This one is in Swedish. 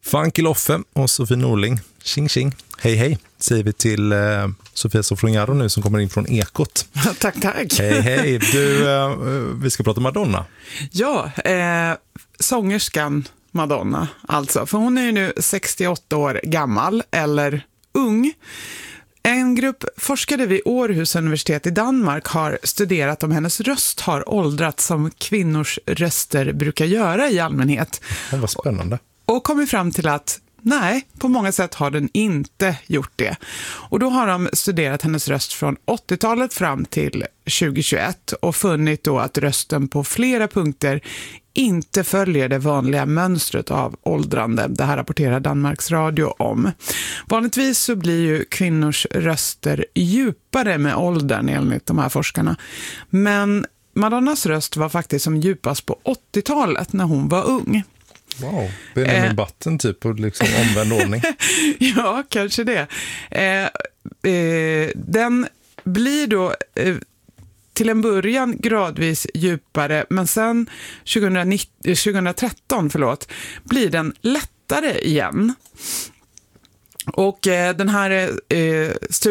Funky Loffe och Sofie Norling. Tjing tjing. Hej hej, säger vi till Sofia Sofroniaro nu som kommer in från Ekot. Tack. Hej hej, du, vi ska prata Madonna. Ja, sångerskan Madonna alltså. För hon är ju nu 68 år gammal, eller ung. En grupp forskare vid Århus universitet i Danmark har studerat om hennes röst har åldrats som kvinnors röster brukar göra i allmänhet. Vad spännande. Och kommit fram till att nej, på många sätt har den inte gjort det. Och då har de studerat hennes röst från 80-talet fram till 2021 och funnit då att rösten på flera punkter inte följer det vanliga mönstret av åldrande. Det här rapporterar Danmarks Radio om. Vanligtvis så blir ju kvinnors röster djupare med åldern enligt de här forskarna. Men Madonnas röst var faktiskt som djupast på 80-talet när hon var ung. Wow, Benjamin Button typ på liksom omvänd ordning. Ja, kanske det. Den blir då till en början gradvis djupare, men sen 2013 blir den lättare igen. Och den här studien